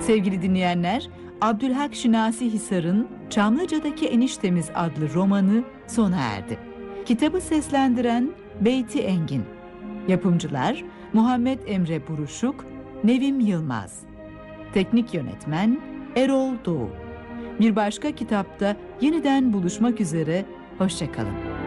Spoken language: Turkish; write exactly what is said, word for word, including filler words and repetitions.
Sevgili dinleyenler, Abdülhak Şinasi Hisar'ın Çamlıca'daki Eniştemiz adlı romanı sona erdi. Kitabı seslendiren Beyti Engin. Yapımcılar Muhammed Emre Buruşuk, Nevim Yılmaz. Teknik yönetmen Erol Doğu. Bir başka kitapta yeniden buluşmak üzere, hoşça kalın.